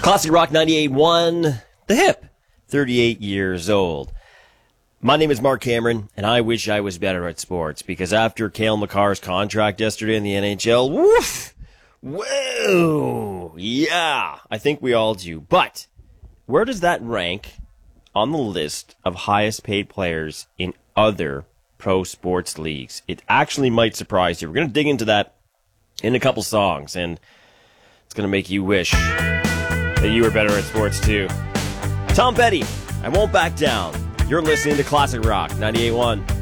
Classic Rock 98.1, The Hip, 38 years old. My name is Mark Cameron, and I wish I was better at sports, because after Cale Makar's contract yesterday in the NHL, woof! Whoa! Yeah, I think we all do. But where does that rank on the list of highest paid players in other pro sports leagues? It actually might surprise you. We're going to dig into that in a couple songs, and it's going to make you wish that you were better at sports too. Tom Petty, I Won't Back Down. You're listening to Classic Rock 98.1.